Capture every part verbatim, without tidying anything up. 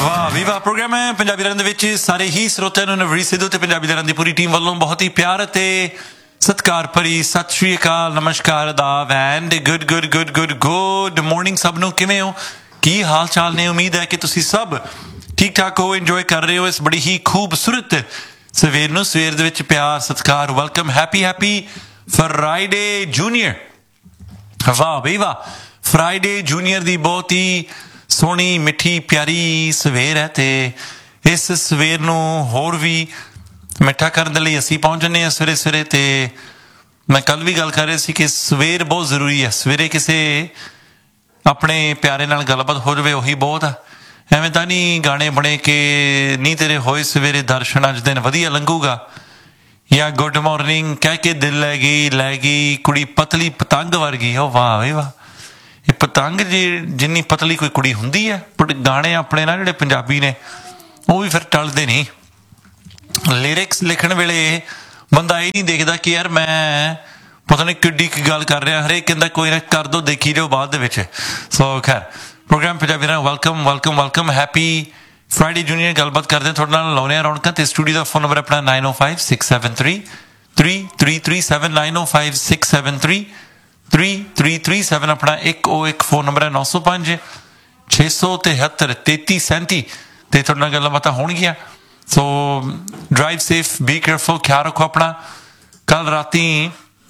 ਵਾਹ ਵੀ ਵਾਹ ਪ੍ਰੋਗਰਾਮ ਹੈ ਪੰਜਾਬੀ ਲਹਿਰਾਂ ਦੇ ਵਿੱਚ ਸਾਰੇ ਹੀ ਸਰੋਤਿਆਂ ਨੂੰ ਨਵਰੀਤ ਸਿੱਧੂ ਤੇ ਪੰਜਾਬੀ ਲਹਿਰਾਂ ਦੀ ਪੂਰੀ ਟੀਮ ਵੱਲੋਂ ਬਹੁਤ ਹੀ ਪਿਆਰ ਅਤੇ ਸਤਿਕਾਰ ਭਰੀ ਸਤਿ ਸ਼੍ਰੀ ਅਕਾਲ ਨਮਸਕਾਰ ਆਦਾਬ and good good good good good morning ਸਭ ਨੂੰ ਕਿਵੇਂ ਹੋ ਕੀ ਹਾਲ ਚਾਲ ਨੇ ਉਮੀਦ ਹੈ ਕਿ ਤੁਸੀਂ ਸਭ ਠੀਕ ਠਾਕ ਹੋ ਇੰਜੋਏ ਕਰ ਰਹੇ ਹੋ ਇਸ ਬੜੀ ਹੀ ਖੂਬਸੂਰਤ ਸਵੇਰ ਨੂੰ ਸਵੇਰ ਦੇ ਵਿੱਚ ਪਿਆਰ ਸਤਿਕਾਰ welcome happy happy Friday junior ਵਾਹ ਬਈ ਵਾਹ ਫਰਾਈਡੇ ਜੂਨੀਅਰ ਦੀ ਬਹੁਤ ਹੀ ਸੋਹਣੀ ਮਿੱਠੀ ਪਿਆਰੀ ਸਵੇਰ ਹੈ ਅਤੇ ਇਸ ਸਵੇਰ ਨੂੰ ਹੋਰ ਵੀ ਮਿੱਠਾ ਕਰਨ ਦੇ ਲਈ ਅਸੀਂ ਪਹੁੰਚ ਜਾਂਦੇ ਹਾਂ ਸਵੇਰੇ ਸਵੇਰੇ ਅਤੇ ਮੈਂ ਕੱਲ੍ਹ ਵੀ ਗੱਲ ਕਰ ਰਿਹਾ ਸੀ ਕਿ ਸਵੇਰ ਬਹੁਤ ਜ਼ਰੂਰੀ ਹੈ ਸਵੇਰੇ ਕਿਸੇ ਆਪਣੇ ਪਿਆਰੇ ਨਾਲ ਗੱਲਬਾਤ ਹੋ ਜਾਵੇ ਉਹੀ ਬਹੁਤ ਆ ਐਵੇਂ ਤਾਂ ਨਹੀਂ ਗਾਣੇ ਬਣੇ ਕਿ ਨਹੀਂ ਤੇਰੇ ਹੋਏ ਸਵੇਰੇ ਦਰਸ਼ਨ ਅੱਜ ਦਿਨ ਵਧੀਆ ਲੰਘੂਗਾ ਜਾਂ ਗੁੱਡ ਮਾਰਨਿੰਗ ਕਹਿ ਕੇ ਦਿਲ ਲੈ ਗਈ ਲੈ ਗਈ ਕੁੜੀ ਪਤਲੀ ਪਤੰਗ ਵਰਗੀ ਉਹ ਵਾਹ ਵੇ ਵਾਹ ਇਹ ਪਤੰਗ ਜੀ ਜਿੰਨੀ ਪਤਲੀ ਕੋਈ ਕੁੜੀ ਹੁੰਦੀ ਹੈ ਬਟ ਗਾਣੇ ਆਪਣੇ ਨਾ ਜਿਹੜੇ ਪੰਜਾਬੀ ਨੇ ਉਹ ਵੀ ਫਿਰ ਟਲਦੇ ਨਹੀਂ ਲਿਰਿਕਸ ਲਿਖਣ ਵੇਲੇ ਬੰਦਾ ਇਹ ਨਹੀਂ ਦੇਖਦਾ ਕਿ ਯਾਰ ਮੈਂ ਪਤਾ ਨਹੀਂ ਕਿੱਡੀ ਕੀ ਗੱਲ ਕਰ ਰਿਹਾ ਹਰੇਕ ਕਹਿੰਦਾ ਕੋਈ ਨਾ ਕਰ ਦੋ ਦੇਖੀ ਜਾਓ ਬਾਅਦ ਦੇ ਵਿੱਚ ਸੋ ਖੈਰ ਪ੍ਰੋਗਰਾਮ ਪੰਜਾਬੀ ਨਾਲ welcome welcome welcome happy Friday junior ਗੱਲਬਾਤ ਕਰਦੇ ਤੁਹਾਡੇ ਨਾਲ ਲਾਉਂਦੇ ਹਾਂ ਰੌਣਕਾਂ ਅਤੇ ਸਟੂਡੀਓ ਦਾ ਫੋਨ ਨੰਬਰ ਆਪਣਾ ਨਾਈਨ ਓ five six seven three three three three seven nine ਓ five six seven three three three three seven ਆਪਣਾ ਇੱਕ ਉਹ ਇੱਕ ਫੋਨ ਨੰਬਰ ਹੈ ਨੌ ਸੌ ਪੰਜ ਛੇ ਸੌ ਤਿਹੱਤਰ ਤੇਤੀ ਸੈਂਤੀ ਅਤੇ ਤੁਹਾਡੇ ਨਾਲ ਗੱਲਾਂ ਬਾਤਾਂ ਹੋਣਗੀਆਂ ਸੋ ਡਰਾਈਵ ਸੇਫ ਬੀ ਕੇਅਰਫੁਲ ਖਿਆਲ ਰੱਖੋ ਆਪਣਾ ਕੱਲ੍ਹ ਰਾਤੀ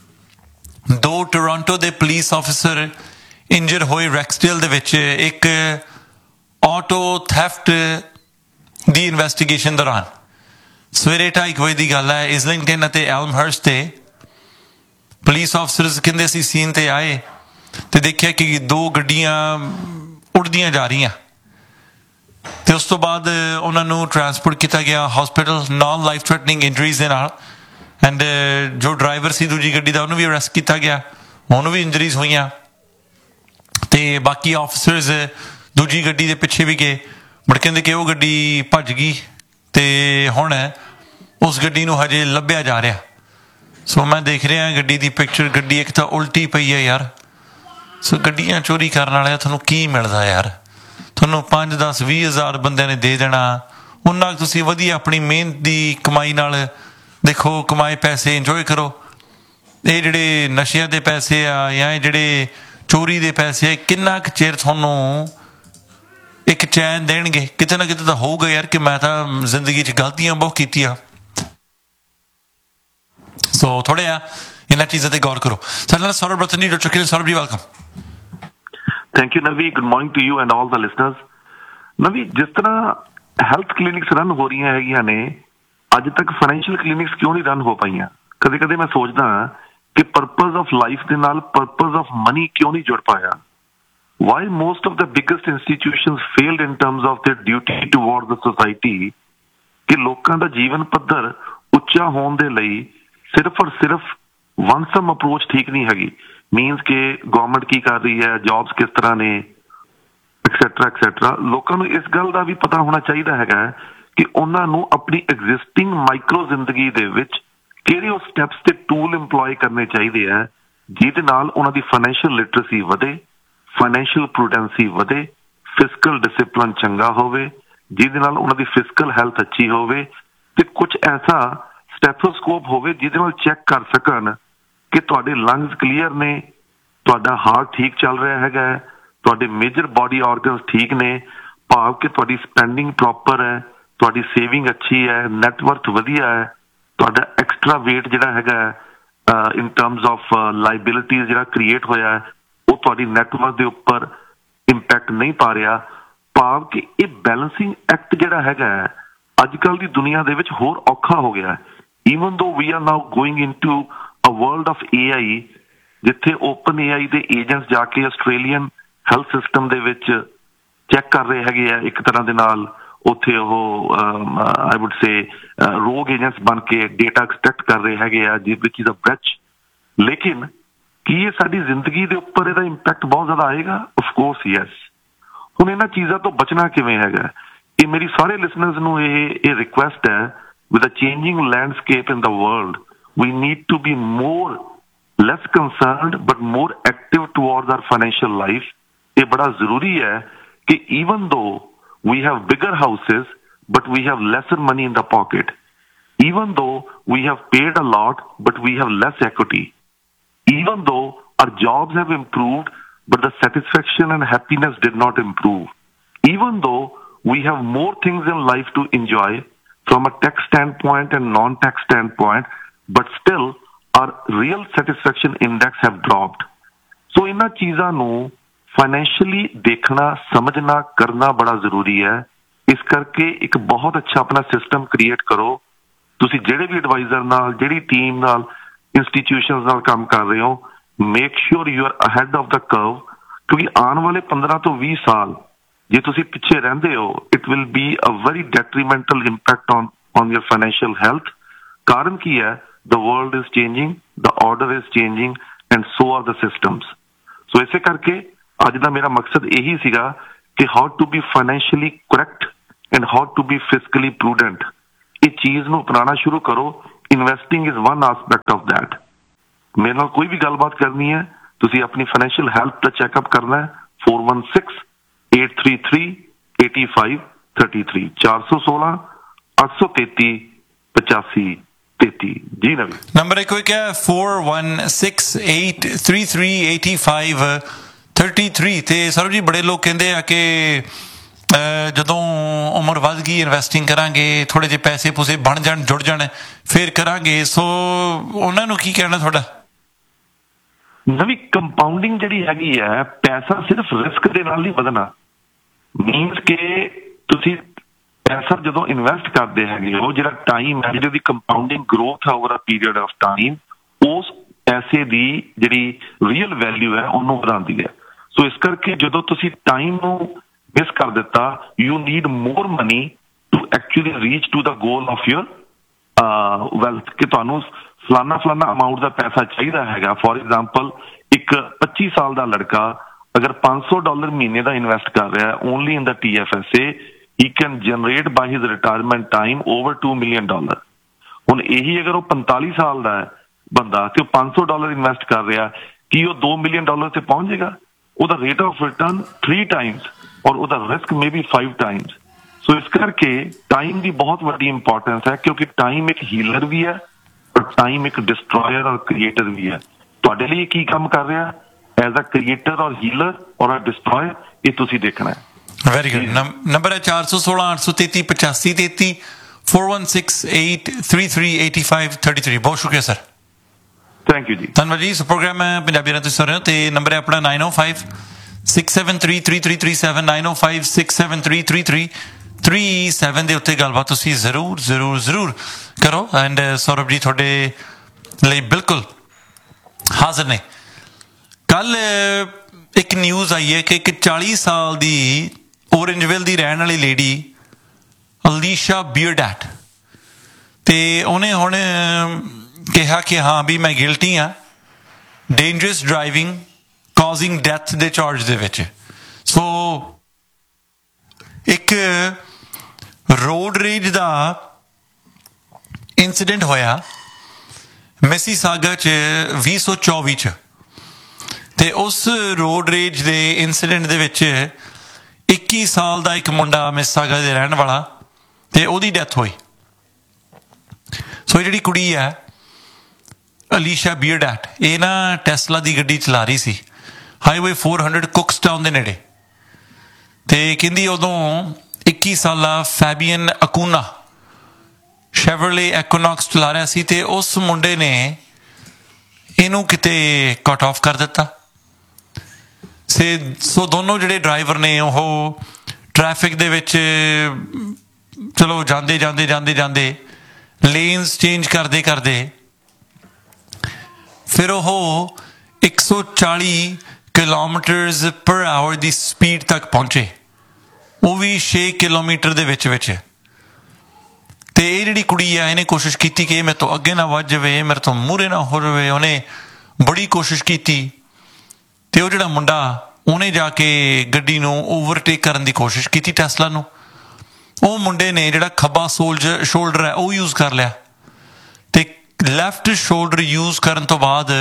ਦੋ ਟੋਰਾਂਟੋ ਦੇ ਪੁਲਿਸ ਆਫਿਸਰ ਇੰਜਰ ਹੋਏ ਰੈਕਸਡੇਲ ਦੇ ਵਿੱਚ ਇੱਕ ਆਟੋ ਥੈਫਟ ਦੀ ਇਨਵੈਸਟੀਗੇਸ਼ਨ ਦੌਰਾਨ ਸਵੇਰੇ ਢਾਈ ਕੁ ਵਜੇ ਦੀ ਗੱਲ ਹੈ ਇਜ਼ਲਿੰਗਟਨ ਅਤੇ ਐਲਮਹਰਸਟ 'ਤੇ ਪੁਲਿਸ ਆਫਿਸਰਸ ਕਹਿੰਦੇ ਅਸੀਂ ਸੀਨ 'ਤੇ ਆਏ ਅਤੇ ਦੇਖਿਆ ਕਿ ਦੋ ਗੱਡੀਆਂ ਉੱਡਦੀਆਂ ਜਾ ਰਹੀਆਂ ਅਤੇ ਉਸ ਤੋਂ ਬਾਅਦ ਉਹਨਾਂ ਨੂੰ ਟਰਾਂਸਪੋਰਟ ਕੀਤਾ ਗਿਆ hospital naan life threatening injuries ਦੇ ਨਾਲ ਐਂਡ ਜੋ ਡਰਾਈਵਰ ਸੀ ਦੂਜੀ ਗੱਡੀ ਦਾ ਉਹਨੂੰ ਵੀ ਅਰੈਸਟ ਕੀਤਾ ਗਿਆ ਉਹਨੂੰ ਵੀ ਇੰਜਰੀਜ਼ ਹੋਈਆਂ ਅਤੇ ਬਾਕੀ ਆਫਿਸਰਸ ਦੂਜੀ ਗੱਡੀ ਦੇ ਪਿੱਛੇ ਵੀ ਗਏ ਬਟ ਕਹਿੰਦੇ ਕਿ ਉਹ ਗੱਡੀ ਭੱਜ ਗਈ ਅਤੇ ਹੁਣ ਉਸ ਗੱਡੀ ਨੂੰ ਹਜੇ ਲੱਭਿਆ ਜਾ ਰਿਹਾ ਸੋ ਮੈਂ ਦੇਖ ਰਿਹਾ ਗੱਡੀ ਦੀ ਪਿਕਚਰ ਗੱਡੀ ਇੱਕ ਤਾਂ ਉਲਟੀ ਪਈ ਹੈ ਯਾਰ ਸੋ ਗੱਡੀਆਂ ਚੋਰੀ ਕਰਨ ਵਾਲਿਆਂ ਤੁਹਾਨੂੰ ਕੀ ਮਿਲਦਾ ਯਾਰ ਤੁਹਾਨੂੰ ਪੰਜ ਦਸ ਵੀਹ ਹਜ਼ਾਰ ਬੰਦਿਆਂ ਨੇ ਦੇ ਦੇਣਾ ਉਹਨਾਂ ਤੁਸੀਂ ਵਧੀਆ ਆਪਣੀ ਮਿਹਨਤ ਦੀ ਕਮਾਈ ਨਾਲ ਦੇਖੋ ਕਮਾਏ ਪੈਸੇ ਇੰਜੋਏ ਕਰੋ ਇਹ ਜਿਹੜੇ ਨਸ਼ਿਆਂ ਦੇ ਪੈਸੇ ਆ ਜਾਂ ਇਹ ਜਿਹੜੇ ਚੋਰੀ ਦੇ ਪੈਸੇ ਕਿੰਨਾ ਕੁ ਚਿਰ ਤੁਹਾਨੂੰ ਇੱਕ ਚੈਨ ਦੇਣਗੇ ਕਿਤੇ ਨਾ ਕਿਤੇ ਤਾਂ ਹੋਊਗਾ ਯਾਰ ਕਿ ਮੈਂ ਤਾਂ ਜ਼ਿੰਦਗੀ 'ਚ ਗਲਤੀਆਂ ਬਹੁਤ ਕੀਤੀਆਂ ਸੋ ਥੋੜ੍ਹਾ ਜਿਹਾ ਇਹਨਾਂ ਚੀਜ਼ਾਂ 'ਤੇ ਗੌਰ ਕਰੋ ਸਾਡੇ ਨਾਲ ਸੌਰਵ ਰਤਨ ਜੀ ਡਾਕਟਰ ਕਿਰਨ ਸੌਰਵ ਜੀ ਵੈਲਕਮ ਥੈਂਕ ਯੂ ਨਵੀ good morning to you and all the listeners ਨਵੀ ਜਿਸ ਤਰ੍ਹਾਂ ਹੈਲਥ ਕਲੀਨਿਕਸ ਰਨ ਹੋ ਰਹੀਆਂ ਹੈਗੀਆਂ ਨੇ ਅੱਜ ਤੱਕ ਫਾਈਨੈਂਸ਼ੀਅਲ ਕਲੀਨਿਕਸ ਕਿਉਂ ਨਹੀਂ ਰਨ ਹੋ ਪਾਈਆਂ ਕਦੇ ਕਦੇ ਮੈਂ ਸੋਚਦਾ ਕਿ ਪਰਪਜ਼ ਆਫ ਲਾਈਫ ਦੇ ਨਾਲ ਪਰਪਜ਼ ਆਫ ਮਨੀ ਕਿਉਂ ਨਹੀਂ ਜੁੜ ਪਾਇਆ Y most of the biggest institutions failed in terms of there duty toward the society ਕਿ ਲੋਕਾਂ ਦਾ ਜੀਵਨ ਪੱਧਰ ਉੱਚਾ ਹੋਣ ਦੇ ਲਈ ਸਿਰਫ ਔਰ ਸਿਰਫ ਵਨ ਸਮ ਅਪਰੋਚ ਠੀਕ ਨਹੀਂ ਹੈਗੀ ਮੀਨਸ ਕਿ ਗੌਰਮੈਂਟ ਕੀ ਕਰ ਰਹੀ ਹੈ ਜੌਬਸ ਕਿਸ ਤਰ੍ਹਾਂ ਨੇ ਐਕਸੈਟਰਾ ਐਕਸੈਟਰਾ ਲੋਕਾਂ ਨੂੰ ਇਸ ਗੱਲ ਦਾ ਵੀ ਪਤਾ ਹੋਣਾ ਚਾਹੀਦਾ ਹੈਗਾ ਕਿ ਉਹਨਾਂ ਨੂੰ ਆਪਣੀ ਐਗਜ਼ਿਸਟਿੰਗ ਮਾਈਕਰੋ ਜ਼ਿੰਦਗੀ ਦੇ ਵਿੱਚ ਕਿਹੜੇ ਉਹ ਸਟੈਪਸ ਤੇ ਟੂਲ ਇੰਪਲੋਏ ਕਰਨੇ ਚਾਹੀਦੇ ਹੈ ਜਿਹਦੇ ਨਾਲ ਉਹਨਾਂ ਦੀ ਫਾਈਨੈਂਸ਼ੀਅਲ ਲਿਟਰੇਸੀ ਵਧੇ ਫਾਈਨੈਂਸ਼ੀਅਲ ਪ੍ਰੂਡੈਂਸੀ ਵਧੇ ਫਿਜ਼ੀਕਲ ਡਿਸਿਪਲਿਨ ਚੰਗਾ ਹੋਵੇ ਜਿਹਦੇ ਨਾਲ ਉਹਨਾਂ ਦੀ ਫਿਜ਼ੀਕਲ ਹੈਲਥ ਅੱਛੀ ਹੋਵੇ ਤੇ ਕੁਝ ਐਸਾ ਸਟੈਥੋਸਕੋਪ ਹੋਵੇ ਜਿਹਦੇ ਨਾਲ ਚੈੱਕ ਕਰ ਸਕਣ ਕਿ ਤੁਹਾਡੇ ਲੰਗਸ ਕਲੀਅਰ ਨੇ ਤੁਹਾਡਾ ਹਾਰਟ ਠੀਕ ਚੱਲ ਰਿਹਾ ਹੈਗਾ ਤੁਹਾਡੇ ਮੇਜਰ ਬੋਡੀ ਆਰਗਨਸ ਠੀਕ ਨੇ ਭਾਵ ਕਿ ਤੁਹਾਡੀ ਸਪੈਂਡਿੰਗ ਪ੍ਰੋਪਰ ਹੈ ਤੁਹਾਡੀ ਸੇਵਿੰਗ ਅੱਛੀ ਹੈ ਨੈਟਵਰਥ ਵਧੀਆ ਹੈ ਤੁਹਾਡਾ ਐਕਸਟਰਾ ਵੇਟ ਜਿਹੜਾ ਹੈਗਾ ਇਨ ਟਰਮਸ ਆਫ ਲਾਇਬਿਲਿਟੀਜ਼ ਜਿਹੜਾ ਕ੍ਰੀਏਟ ਹੋਇਆ ਉਹ ਤੁਹਾਡੀ ਨੈਟਵਰਥ ਦੇ ਉੱਪਰ ਇੰਪੈਕਟ ਨਹੀਂ ਪਾ ਰਿਹਾ ਭਾਵ ਕਿ ਇਹ ਬੈਲੈਂਸਿੰਗ ਐਕਟ ਜਿਹੜਾ ਹੈਗਾ ਅੱਜ ਕੱਲ੍ਹ ਦੀ ਦੁਨੀਆ ਦੇ ਵਿੱਚ ਹੋਰ ਔਖਾ ਹੋ ਗਿਆ ਈਵਨ ਦੋ ਵੀ R now going in to a world of ਏ ਆਈ ਜਿੱਥੇ ਓਪਨ ਏ ਆਈ ਦੇ ਏਜੰਟਸ ਜਾ ਕੇ ਆਸਟ੍ਰੇਲੀਅਨ ਹੈਲਥ ਸਿਸਟਮ ਦੇ ਵਿੱਚ ਚੈੱਕ ਕਰ ਰਹੇ ਹੈਗੇ ਆ ਇੱਕ ਤਰ੍ਹਾਂ ਦੇ ਨਾਲ ਉੱਥੇ ਉਹ ਆਈ ਵੁੱਡ ਸੇ ਰੋਗ ਏਜੰਟਸ ਬਣ ਕੇ ਡੇਟਾ ਐਕਸਟ੍ਰੈਕਟ ਕਰ ਰਹੇ ਹੈਗੇ ਆ ਜਿਸ ਵਿੱਚ ਦਾ ਬ੍ਰੈਚ ਲੇਕਿਨ ਕੀ ਇਹ ਸਾਡੀ ਜ਼ਿੰਦਗੀ ਦੇ ਉੱਪਰ ਇਹਦਾ ਇੰਪੈਕਟ ਬਹੁਤ ਜ਼ਿਆਦਾ ਆਏਗਾ ਅਫਕੋਰਸ ਯੈਸ ਹੁਣ ਇਹਨਾਂ ਚੀਜ਼ਾਂ ਤੋਂ ਬਚਣਾ ਕਿਵੇਂ ਹੈਗਾ ਇਹ ਮੇਰੀ ਸਾਰੇ ਲਿਸਨਰਸ ਨੂੰ ਇਹ ਇਹ ਰਿਕੁਐਸਟ ਹੈ with a changing landscape in the world we need to be more less concerned but more active towards our financial life ਇਹ ਬੜਾ ਜ਼ਰੂਰੀ ਹੈ ਕਿ even though we have bigger houses, but we have lesser money in the pocket. Even though we have paid a lot, but we have less equity. Even though our jobs have improved, but the satisfaction and happiness did not improve. Even though we have more things in life to enjoy from a tax standpoint and non-tax standpoint, but still our real satisfaction index have dropped. So इन्हां चीज़ां नूं financially देखना, समझना, करना बड़ा जरूरी है. इस करके एक बहुत अच्छा अपना सिस्टम क्रिएट करो. ਤੁਸੀਂ ਜਿਹੜੇ ਵੀ ਐਡਵਾਈਜ਼ਰ ਨਾਲ, ਜਿਹੜੀ ਟੀਮ ਨਾਲ, ਇੰਸਟੀਟਿਊਸ਼ਨਸ ਨਾਲ ਕੰਮ ਕਰ ਰਹੇ ਹੋ, make sure you are ahead of the curve, ਕਿਉਂਕਿ ਆਉਣ ਵਾਲੇ ਪੰਦਰਾਂ ਤੋਂ ਵੀਹ ਸਾਲ ਜੇ ਤੁਸੀਂ ਪਿੱਛੇ ਰਹਿੰਦੇ ਹੋ, it will be a very ਡੈਟਰੀਮੈਂਟਲ impact on on your financial health. ਕਾਰਨ ਕੀ ਹੈ? The world is changing, the order is changing and so are the systems. ਸੋ ਇਸੇ ਕਰਕੇ ਅੱਜ ਦਾ ਮੇਰਾ ਮਕਸਦ ਇਹੀ ਸੀਗਾ ਕਿ how to be financially correct and how to be physically ਪ੍ਰੂਡੈਂਟ. ਇਹ ਚੀਜ਼ ਨੂੰ ਅਪਣਾਉਣਾ ਸ਼ੁਰੂ ਕਰੋ. Investing is one aspect of that. ਮੇਰੇ ਨਾਲ ਕੋਈ ਵੀ ਗੱਲਬਾਤ ਕਰਨੀ ਹੈ, ਤੁਸੀਂ ਆਪਣੀ ਫਾਈਨੈਂਸ਼ੀਅਲ ਹੈਲਥ ਦਾ ਚੈੱਕਅਪ ਕਰਨਾ ਹੈ. four one six, eight three three, eight five three three ਚਾਰ ਸੌ ਸੋਲਾਂ ਅੱਠ ਸੌ ਤੇਤੀ ਪਚਾਸੀ ਤੇਤੀ. ਜੀ ਨਵੀਂ ਨੰਬਰ ਇੱਕ ਇੱਕ ਹੈ four one six, eight three three, eight five three three. ਤੇ ਸਰਬ ਜੀ ਬੜੇ ਲੋਕ ਕਹਿੰਦੇ ਆ ਕਿ ਜਦੋਂ ਉਮਰ ਵੱਧ ਗਈ ਇਨਵੈਸਟਿੰਗ ਕਰਾਂਗੇ, ਥੋੜੇ ਜਿਹੇ ਪੈਸੇ ਪੂਸੇ ਬਣ ਜਾਣ, ਜੁੜ ਜਾਣ, ਫਿਰ ਕਰਾਂਗੇ. ਸੋ ਉਹਨਾਂ ਨੂੰ ਕੀ ਕਹਿਣਾ ਤੁਹਾਡਾ? ਨਵੀਂ ਕੰਪਾਊਂਡਿੰਗ ਜਿਹੜੀ ਹੈਗੀ ਹੈ, ਪੈਸਾ ਸਿਰਫ ਰਿਸਕ ਦੇ ਨਾਲ ਨਹੀਂ ਵਧਣਾ. ਮੀਨਸ ਕਿ ਤੁਸੀਂ ਪੈਸਾ ਜਦੋਂ ਇਨਵੈਸਟ ਕਰਦੇ ਹੈਗੇ ਹੋ, ਜਿਹੜਾ ਟਾਈਮ ਹੈ, ਜਿਹੜੀ ਕੰਪਾਊਂਡਿੰਗ ਗਰੋਥ ਹੈ over a period of time, ਉਸ ਪੈਸੇ ਦੀ ਜਿਹੜੀ ਰੀਅਲ ਵੈਲਿਊ ਹੈ ਉਹਨੂੰ ਵਧਾਉਂਦੀ ਹੈ. ਸੋ ਇਸ ਕਰਕੇ ਜਦੋਂ ਤੁਸੀਂ ਟਾਈਮ ਨੂੰ ਮਿਸ ਕਰ ਦਿੱਤਾ, you need more money to actually reach to the goal of your wealth, ਕਿ ਤੁਹਾਨੂੰ ਫਲਾਨਾ ਫਲਾਨਾ ਅਮਾਊਂਟ ਦਾ ਪੈਸਾ ਚਾਹੀਦਾ ਹੈਗਾ. ਫੋਰ ਐਗਜ਼ਾਮਪਲ, ਇੱਕ ਪੱਚੀ ਸਾਲ ਦਾ ਲੜਕਾ ਅਗਰ ਪੰਜ ਸੌ ਡਾਲਰ ਮਹੀਨੇ ਦਾ ਇਨਵੈਸਟ ਕਰ ਰਿਹਾ only in the T F S A, he can generate by his retirement time over to million dollar. ਹੁਣ ਇਹੀ ਅਗਰ ਉਹ ਪੰਤਾਲੀ ਸਾਲ ਦਾ ਹੈ ਬੰਦਾ ਤੇ ਉਹ ਪੰਜ ਸੌ ਡਾਲਰ ਇਨਵੈਸਟ ਕਰ ਰਿਹਾ, ਕੀ ਉਹ ਦੋ ਮਿਲੀਅਨ ਡਾਲਰ ਤੇ ਪਹੁੰਚ ਜਾਏਗਾ? ਉਹਦਾ rate of return three Times ਔਰ ਉਹਦਾ risk may be five Times. ਸੋ ਇਸ ਕਰਕੇ ਟਾਈਮ ਦੀ ਬਹੁਤ ਵੱਡੀ ਇੰਪੋਰਟੈਂਸ ਹੈ, ਕਿਉਂਕਿ ਟਾਈਮ ਇੱਕ ਹੀਲਰ ਵੀ ਹੈ ਔਰ ਟਾਈਮ ਇੱਕ ਡਿਸਟਰੋਇਰ ਔਰ ਕ੍ਰੀਏਟਰ ਵੀ ਹੈ. ਤੁਹਾਡੇ ਲਈ ਕੀ ਕੰਮ ਕਰ ਰਿਹਾ ਐਜ਼ ਅ ਕ੍ਰੀਏਟਰ ਔਰ ਹੀਲਰ ਔਰ ਅ ਡਿਸਟਰੋਇਰ, ਇਹ ਤੁਸੀਂ ਦੇਖਣਾ ਹੈ. Very good. ਨੰਬਰ ਹੈ ਚਾਰ ਸੌ ਸੋਲਾਂ ਅੱਠ ਸੌ ਤੇਤੀ ਪਚਾਸੀ ਤੇਤੀ four one six, eight three three, eight five three three. ਬਹੁਤ ਸ਼ੁਕਰੀਆ ਸਰ. ਥੈਂਕ ਯੂ ਜੀ. ਧੰਨਵਾਦ ਜੀ. ਸੋ ਪ੍ਰੋਗਰਾਮ ਹੈ ਪੰਜਾਬੀ ਨਾਲ ਤੁਸੀਂ ਸੁਣ ਰਹੇ ਹੋ ਤੇ ਨੰਬਰ ਹੈ ਆਪਣਾ nine oh five, six seven three, three three three seven, nine oh five, six seven three, three three three seven ਦੇ ਉੱਤੇ ਗੱਲਬਾਤ ਤੁਸੀਂ ਜ਼ਰੂਰ ਜ਼ਰੂਰ ਜ਼ਰੂਰ ਕਰੋ. ਐਂਡ ਸੌਰਵ ਜੀ ਤੁਹਾਡੇ ਲਈ ਬਿਲਕੁਲ ਹਾਜ਼ਰ ਨੇ. ਕੱਲ ਇੱਕ ਨਿਊਜ਼ ਆਈ ਹੈ ਕਿ ਇੱਕ ਚਾਲੀ ਸਾਲ ਦੀ ਔਰੇਂਜਵਿਲ ਦੀ ਰਹਿਣ ਵਾਲੀ ਲੇਡੀ ਅਲੀਸ਼ਾ ਬੀਅਰਡੈਟ, ਤੇ ਉਹਨੇ ਹੁਣ ਕਿਹਾ ਕਿ ਹਾਂ ਵੀ ਮੈਂ ਗਿਲਟੀ ਹਾਂ ਡੇਂਜਰਸ ਡਰਾਈਵਿੰਗ ਕਾਜ਼ਿੰਗ ਡੈਥ ਦੇ ਚਾਰਜ ਦੇ ਵਿੱਚ. ਸੋ ਇੱਕ ਰੋਡ ਰੇਜ ਦਾ ਇੰਸੀਡੈਂਟ ਹੋਇਆ ਮਿਸੀਸਾਗਾ 'ਚ ਵੀਹ ਸੌ ਚੌਵੀ 'ਚ, ਤੇ ਉਸ ਰੋਡ ਰੇਜ ਦੇ ਇੰਸੀਡੈਂਟ ਦੇ ਵਿੱਚ ਇੱਕੀ ਸਾਲ ਦਾ ਇੱਕ ਮੁੰਡਾ ਮਿਸੀਸਾਗਾ ਦੇ ਰਹਿਣ ਵਾਲਾ, ਤੇ ਉਹਦੀ ਡੈਥ ਹੋਈ. ਸੋ ਇਹ ਜਿਹੜੀ ਕੁੜੀ ਹੈ ਅਲੀਸ਼ਾ ਬੀਅਰਡੈਟ, ਇਹ ਨਾ ਟੈਸਲਾ ਦੀ ਗੱਡੀ ਚਲਾ ਰਹੀ ਸੀ ਹਾਈਵੇ four hundred ਕੁਕਸਟਾਊਨ ਦੇ ਨੇੜੇ, ਤੇ ਕਹਿੰਦੀ ਉਦੋਂ ਇੱਕੀ ਸਾਲਾ ਫੈਬੀਅਨ ਅਕੂਨਾ ਸ਼ੈਵਰਲੇ ਐਕੋਨੌਕਸ ਚਲਾ ਰਿਹਾ ਸੀ, ਤੇ ਉਸ ਮੁੰਡੇ ਨੇ ਇਹਨੂੰ ਕਿਤੇ ਕੱਟ ਆਫ ਕਰ ਦਿੱਤਾ. ਸੇ ਸੋ ਦੋਨੋਂ ਜਿਹੜੇ ਡਰਾਈਵਰ ਨੇ ਉਹ ਟ੍ਰੈਫਿਕ ਦੇ ਵਿੱਚ ਚਲੋ ਜਾਂਦੇ ਜਾਂਦੇ ਜਾਂਦੇ ਜਾਂਦੇ ਲੇਨਸ ਚੇਂਜ ਕਰਦੇ ਕਰਦੇ ਫਿਰ ਉਹ ਇੱਕ ਸੌ ਚਾਲੀ ਕਿਲੋਮੀਟਰਸ ਪਰ ਆਵਰ ਦੀ ਸਪੀਡ ਤੱਕ ਪਹੁੰਚੇ, ਉਹ ਵੀ ਛੇ ਕਿਲੋਮੀਟਰ ਦੇ ਵਿੱਚ ਵਿੱਚ. ਤੇ ਇਹ ਜਿਹੜੀ ਕੁੜੀ ਆ ਇਹਨੇ ਕੋਸ਼ਿਸ਼ ਕੀਤੀ ਕਿ ਮੇਰੇ ਤੋਂ ਅੱਗੇ ਨਾ ਵੱਧ ਜਾਵੇ, ਮੇਰੇ ਤੋਂ ਮੂਹਰੇ ਨਾ ਹੋ ਜਾਵੇ. ਉਹਨੇ ਬੜੀ ਕੋਸ਼ਿਸ਼ ਕੀਤੀ, ਤੇ ਉਹ ਜਿਹੜਾ ਮੁੰਡਾ ਉਹਨੇ ਜਾ ਕੇ ਗੱਡੀ ਨੂੰ ਓਵਰਟੇਕ ਕਰਨ ਦੀ ਕੋਸ਼ਿਸ਼ ਕੀਤੀ ਟੈਸਲਾ ਨੂੰ. ਉਹ ਮੁੰਡੇ ਨੇ ਜਿਹੜਾ ਖੱਬਾ ਸੋਲਜਰ ਸ਼ੋਲਡਰ ਹੈ ਉਹ ਯੂਜ਼ ਕਰ ਲਿਆ, ਤੇ ਲੈਫਟ ਸ਼ੋਲਡਰ ਯੂਜ਼ ਕਰਨ ਤੋਂ ਬਾਅਦ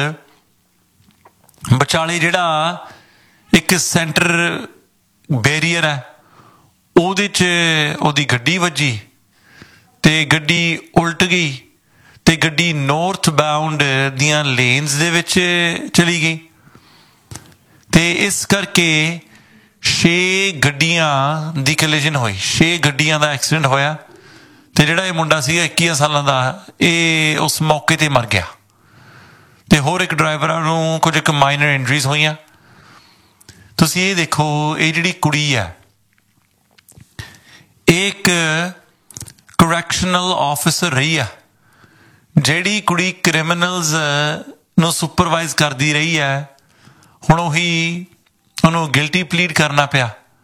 ਵਿਚਾਲੇ ਜਿਹੜਾ ਇੱਕ ਸੈਂਟਰ ਬੈਰੀਅਰ ਹੈ ਉਹਦੇ 'ਚ ਉਹਦੀ ਗੱਡੀ ਵੱਜੀ ਤੇ ਗੱਡੀ ਉਲਟ ਗਈ ਤੇ ਗੱਡੀ ਨੌਰਥ ਬਾਉਂਡ ਦੀਆਂ ਲੇਨਸ ਦੇ ਵਿੱਚ ਚਲੀ ਗਈ ਤੇ ਇਸ ਕਰਕੇ ਛੇ ਗੱਡੀਆਂ ਦੀ ਕਲੀਜਨ ਹੋਈ, ਛੇ ਗੱਡੀਆਂ ਦਾ ਐਕਸੀਡੈਂਟ ਹੋਇਆ ਤੇ ਜਿਹੜਾ ਇਹ ਮੁੰਡਾ ਸੀਗਾ ਇੱਕੀਆਂ ਸਾਲਾਂ ਦਾ, ਇਹ ਉਸ ਮੌਕੇ ਤੇ ਮਰ ਗਿਆ ਤੇ ਹੋਰ ਇੱਕ ਡਰਾਈਵਰਾਂ ਨੂੰ ਕੁਝ ਕੁ ਮਾਈਨਰ ਇੰਜਰੀਜ਼ ਹੋਈਆਂ। ਤੁਸੀਂ ਇਹ ਦੇਖੋ, ਇਹ ਜਿਹੜੀ ਕੁੜੀ ਆ ਇਹ ਇੱਕ ਕਰੈਕਸ਼ਨਲ ਆਫਿਸਰ ਰਹੀ ਆ, ਜਿਹੜੀ ਕੁੜੀ ਕ੍ਰਿਮੀਨਲਸ ਨੂੰ ਸੁਪਰਵਾਈਜ਼ ਕਰਦੀ ਰਹੀ ਹੈ, ਹੁਣ ਉਹੀ ਉਹਨੂੰ ਗਿਲਟੀ ਪਲੀਡ ਕਰਨਾ ਪਿਆ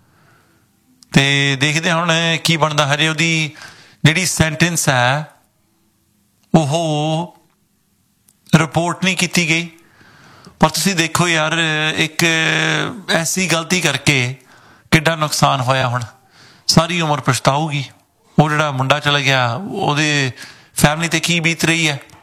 ਤੇ ਦੇਖਦੇ ਹੁਣ ਕੀ ਬਣਦਾ। ਹਜੇ ਉਹਦੀ ਜਿਹੜੀ ਸੈਂਟੈਂਸ ਹੈ ਉਹ ਰਿਪੋਰਟ ਨਹੀਂ ਕੀਤੀ ਗਈ, ਪਰ ਤੁਸੀਂ ਦੇਖੋ ਯਾਰ ਇੱਕ ਐਸੀ ਗਲਤੀ ਕਰਕੇ ਕਿੱਡਾ ਨੁਕਸਾਨ ਹੋਇਆ। ਹੁਣ ਸਾਰੀ ਉਮਰ ਪਛਤਾਊਗੀ। ਉਹ ਜਿਹੜਾ ਮੁੰਡਾ ਚਲਾ ਗਿਆ ਉਹਦੇ ਫੈਮਲੀ ਤੇ ਕੀ ਬੀਤ ਰਹੀ ਹੈ।